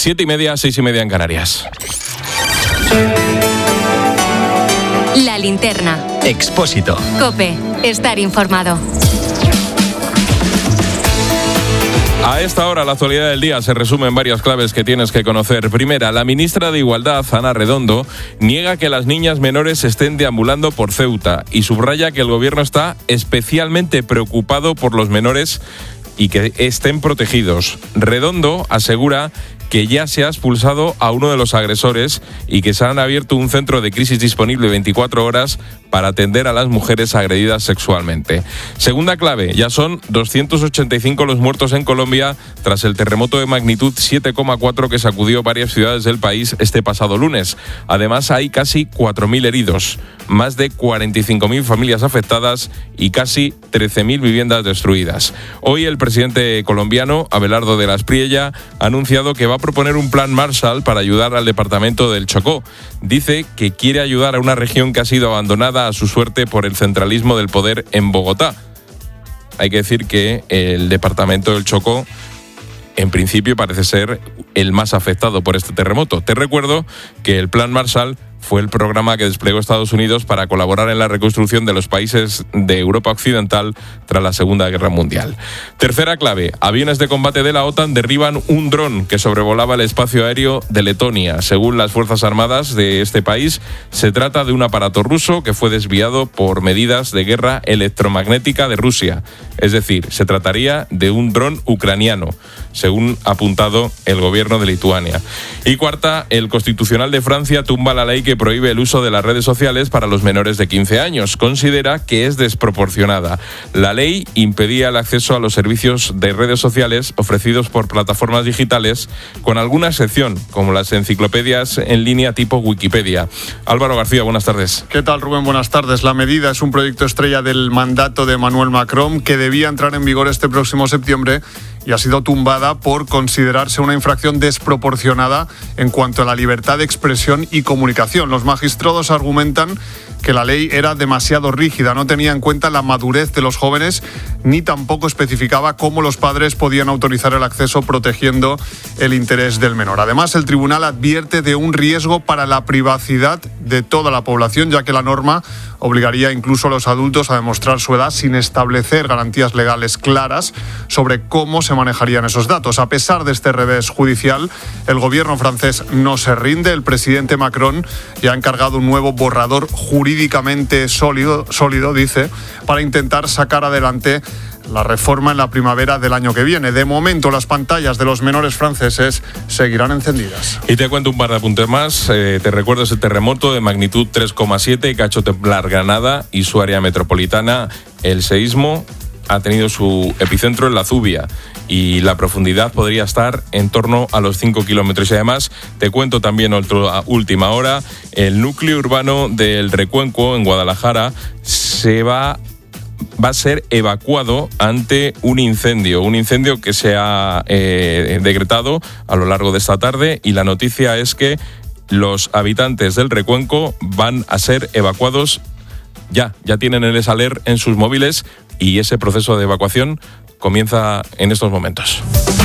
7:30, 6:30 en Canarias. La linterna. Expósito. COPE. Estar informado. A esta hora, la actualidad del día se resume en varias claves que tienes que conocer. Primera, la ministra de Igualdad, Ana Redondo, niega que las niñas menores estén deambulando por Ceuta y subraya que el gobierno está especialmente preocupado por los menores y que estén protegidos. Redondo asegura que ya se ha expulsado a uno de los agresores y que se han abierto un centro de crisis disponible 24 horas para atender a las mujeres agredidas sexualmente. Segunda clave, ya son 285 los muertos en Colombia tras el terremoto de magnitud 7,4 que sacudió varias ciudades del país este pasado lunes. Además, hay casi 4.000 heridos, más de 45.000 familias afectadas y casi 13.000 viviendas destruidas. Hoy el presidente colombiano, Abelardo de la Espriella, ha anunciado que va a proponer un plan Marshall para ayudar al departamento del Chocó. Dice que quiere ayudar a una región que ha sido abandonada a su suerte por el centralismo del poder en Bogotá. Hay que decir que el departamento del Chocó, en principio, parece ser el más afectado por este terremoto. Te recuerdo que el Plan Marshall fue el programa que desplegó Estados Unidos para colaborar en la reconstrucción de los países de Europa Occidental tras la Segunda Guerra Mundial. Tercera clave, aviones de combate de la OTAN derriban un dron que sobrevolaba el espacio aéreo de Letonia. Según las Fuerzas Armadas de este país, se trata de un aparato ruso que fue desviado por medidas de guerra electromagnética de Rusia. Es decir, se trataría de un dron ucraniano, según ha apuntado el gobierno de Lituania. Y cuarta, el Constitucional de Francia tumba la ley que prohíbe el uso de las redes sociales para los menores de 15 años. Considera que es desproporcionada. La ley impedía el acceso a los servicios de redes sociales ofrecidos por plataformas digitales, con alguna excepción, como las enciclopedias en línea tipo Wikipedia. Álvaro García, buenas tardes. ¿Qué tal, Rubén? Buenas tardes. La medida es un proyecto estrella del mandato de Emmanuel Macron que debía entrar en vigor este próximo septiembre y ha sido tumbada por considerarse una infracción desproporcionada en cuanto a la libertad de expresión y comunicación. Los magistrados argumentan que la ley era demasiado rígida, no tenía en cuenta la madurez de los jóvenes ni tampoco especificaba cómo los padres podían autorizar el acceso protegiendo el interés del menor. Además, el tribunal advierte de un riesgo para la privacidad de toda la población, ya que la norma obligaría incluso a los adultos a demostrar su edad sin establecer garantías legales claras sobre cómo se manejarían esos datos. A pesar de este revés judicial, el gobierno francés no se rinde. El presidente Macron ya ha encargado un nuevo borrador jurídicamente sólido, dice, para intentar sacar adelante la reforma en la primavera del año que viene. De momento, las pantallas de los menores franceses seguirán encendidas. Y te cuento un par de apuntes más. Te recuerdo ese terremoto de magnitud 3,7 que ha hecho temblar Granada y su área metropolitana. El seísmo ha tenido su epicentro en la Zubia y la profundidad podría estar en torno a los 5 kilómetros. Y además, te cuento también otra última hora, el núcleo urbano del Recuenco, en Guadalajara, va a ser evacuado ante un incendio que se ha decretado a lo largo de esta tarde, y la noticia es que los habitantes del Recuenco van a ser evacuados ya tienen el alert en sus móviles y ese proceso de evacuación comienza en estos momentos.